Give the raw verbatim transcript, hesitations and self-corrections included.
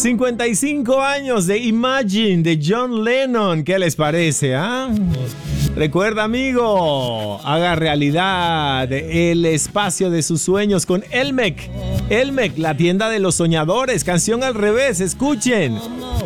cincuenta y cinco años de Imagine de John Lennon. ¿Qué les parece, ah? Recuerda, amigo, haga realidad el espacio de sus sueños con Elmec. Elmec, la tienda de los soñadores. Canción al revés, escuchen.